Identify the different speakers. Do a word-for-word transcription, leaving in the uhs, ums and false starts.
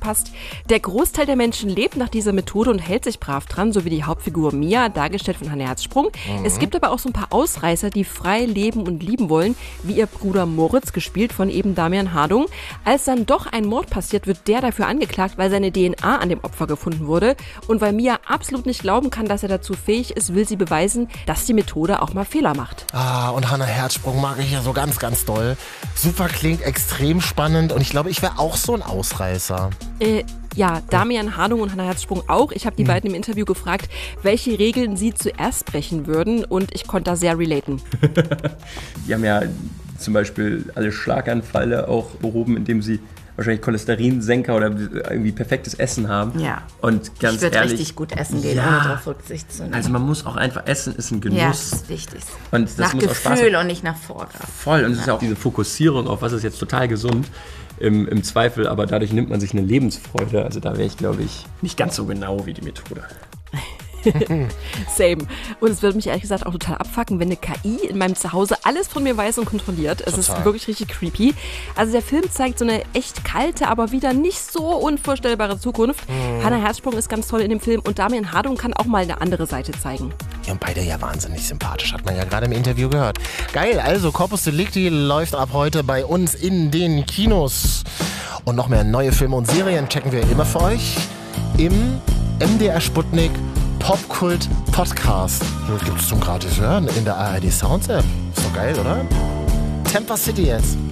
Speaker 1: angepasst. Der Großteil der Menschen lebt nach dieser Methode und hält sich brav dran, so wie die Hauptfigur Mia, dargestellt von Hannah Herzsprung. Mhm. Es gibt aber auch so ein paar Ausreißer, die frei leben und lieben wollen, wie ihr Bruder Moritz, gespielt von eben Damian Hardung. Als dann doch ein Mord passiert, wird der dafür angeklagt, weil seine D N A an dem Opfer gefunden wurde. Und weil Mia absolut nicht glauben kann, dass er dazu fähig ist, will sie beweisen, dass die Methode auch mal Fehler macht.
Speaker 2: Ah, und Hannah Herzsprung mag ich ja so ganz, ganz doll. Super, klingt extrem spannend und ich glaube, ich wäre auch so ein Ausreißer.
Speaker 1: Äh, ja, Damian Hardung und Hannah Herzsprung auch. Ich habe die hm. beiden im Interview gefragt, welche Regeln sie zuerst brechen würden und ich konnte da sehr relaten.
Speaker 3: Die haben ja zum Beispiel alle Schlaganfälle auch behoben, indem sie wahrscheinlich Cholesterinsenker oder irgendwie perfektes Essen haben.
Speaker 4: Ja.
Speaker 3: Und ganz
Speaker 4: ich würde
Speaker 3: ehrlich,
Speaker 4: richtig gut essen gehen,
Speaker 3: ja,
Speaker 4: ohne darauf Rücksicht zu nehmen.
Speaker 3: Also man muss auch einfach essen, ist ein Genuss.
Speaker 4: Ja, das ist wichtig.
Speaker 3: Und das
Speaker 4: nach
Speaker 3: muss
Speaker 4: Gefühl
Speaker 3: auch Spaß
Speaker 4: und nicht nach Vorgabe.
Speaker 3: Voll. Und es
Speaker 4: ja.
Speaker 3: ist ja auch diese Fokussierung auf was ist jetzt total gesund im, im Zweifel, aber dadurch nimmt man sich eine Lebensfreude. Also da wäre ich, glaube ich, nicht ganz so genau wie die Methode.
Speaker 1: Same. Und es würde mich ehrlich gesagt auch total abfucken, wenn eine K I in meinem Zuhause alles von mir weiß und kontrolliert. Es total. Ist wirklich richtig creepy. Also der Film zeigt so eine echt kalte, aber wieder nicht so unvorstellbare Zukunft. Mhm. Hannah Herzsprung ist ganz toll in dem Film und Damian Hardung kann auch mal eine andere Seite zeigen.
Speaker 2: Ja, und beide ja wahnsinnig sympathisch, hat man ja gerade im Interview gehört. Geil, also Corpus Delicti läuft ab heute bei uns in den Kinos. Und noch mehr neue Filme und Serien checken wir immer für euch im M D R Sputnik Popkult Podcast. Das gibt's zum gratis hören in der A R D Sounds App. Ist doch geil, oder? Tampa City jetzt.